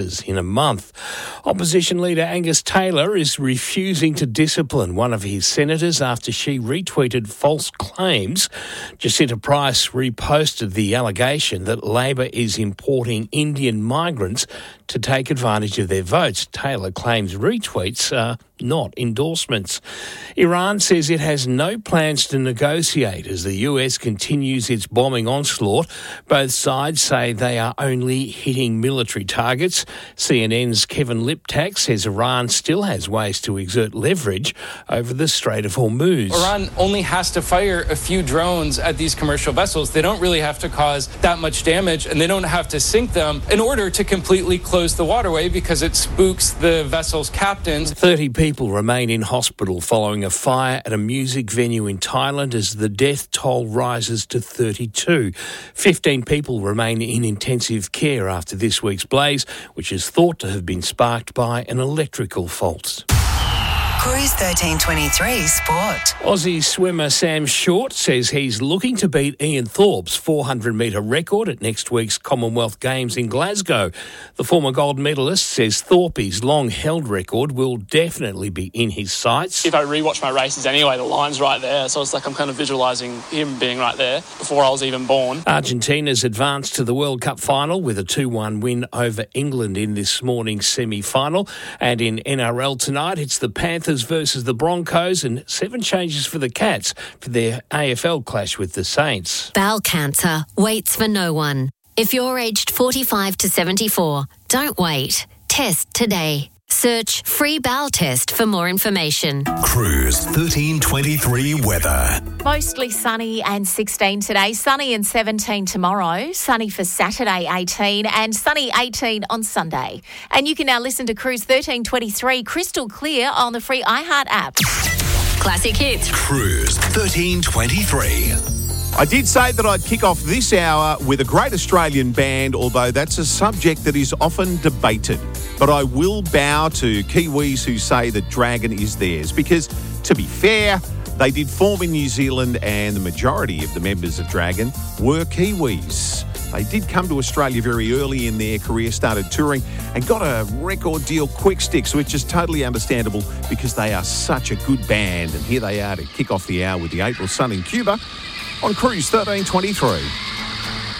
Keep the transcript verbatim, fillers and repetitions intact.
in a month. Opposition leader Angus Taylor is refusing to discipline one of his senators after she retweeted false claims. Jacinta Price reposted the allegation that Labor is importing Indian migrants to take advantage of their votes. Taylor claims retweets are not endorsements. Iran says it has no plans to negotiate as the U S continues its bombing onslaught. Both sides say they are only hitting military targets. C N N's Kevin Liptak says Iran still has ways to exert leverage over the Strait of Hormuz. Iran only has to fire a few drones at these commercial vessels. They don't really have to cause that much damage, and they don't have to sink them in order to completely close the waterway because it spooks the vessel's captains. thirty people remain in hospital following a fire at a music venue in Thailand as the death toll rises to thirty-two. fifteen people remain in intensive care after this week's blaze, which is thought to have been sparked by an electrical fault. Cruise thirteen twenty-three Sport. Aussie swimmer Sam Short says he's looking to beat Ian Thorpe's four hundred metre record at next week's Commonwealth Games in Glasgow. The former gold medalist says Thorpe's long-held record will definitely be in his sights. If I rewatch my races anyway, the line's right there, so it's like I'm kind of visualising him being right there before I was even born. Argentina's advanced to the World Cup final with a two one win over England in this morning's semi-final. And in N R L tonight, it's the Panthers versus the Broncos and seven changes for the Cats for their A F L clash with the Saints. Bowel cancer waits for no one. If you're aged forty-five to seventy-four, don't wait. Test today. Search Free Bowel Test for more information. Cruise thirteen twenty-three weather. Mostly sunny and sixteen today, sunny and seventeen tomorrow, sunny for Saturday eighteen and sunny eighteen on Sunday. And you can now listen to Cruise thirteen twenty-three crystal clear on the free iHeart app. Classic hits. Cruise thirteen twenty-three. I did say that I'd kick off this hour with a great Australian band, although that's a subject that is often debated. But I will bow to Kiwis who say that Dragon is theirs, because, to be fair, they did form in New Zealand and the majority of the members of Dragon were Kiwis. They did come to Australia very early in their career, started touring and got a record deal quick sticks, which is totally understandable because they are such a good band. And here they are to kick off the hour with the April sun in Cuba on Cruise thirteen twenty-three.